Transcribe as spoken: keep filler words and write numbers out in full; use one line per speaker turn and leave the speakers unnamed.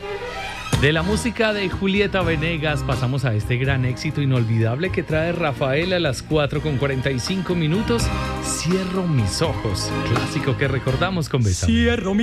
De la música de Julieta Venegas pasamos a este gran éxito inolvidable que trae Rafael a las cuatro con cuarenta y cinco minutos. Cierro mis ojos, clásico que recordamos con Bésame.
Cierro